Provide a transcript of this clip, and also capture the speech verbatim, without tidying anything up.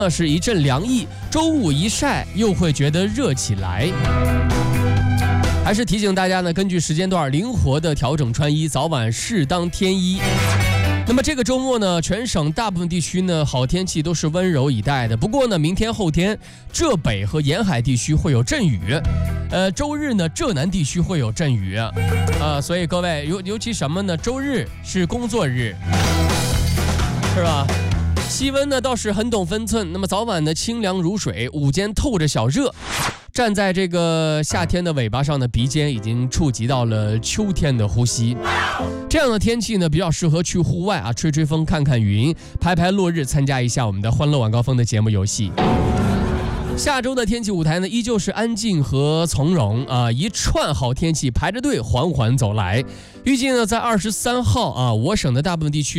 是一阵凉意，周五一晒又会觉得热起来。还是提醒大家呢，根据时间段灵活的调整穿衣，早晚适当添衣。那么这个周末呢，全省大部分地区呢好天气都是温柔以待的。不过呢，明天后天浙北和沿海地区会有阵雨，呃，周日呢浙南地区会有阵雨啊、呃，所以各位尤尤其什么呢？周日是工作日，是吧？气温呢倒是很懂分寸，那么早晚呢清凉如水，午间透着小热。站在这个夏天的尾巴上的鼻尖已经触及到了秋天的呼吸。这样的天气呢，比较适合去户外啊，吹吹风，看看云，拍拍落日，参加一下我们的欢乐晚高峰的节目游戏。下周的天气舞台呢，依旧是安静和从容啊，一串好天气排着队缓缓走来。预计呢，在二十三号啊，我省的大部分地区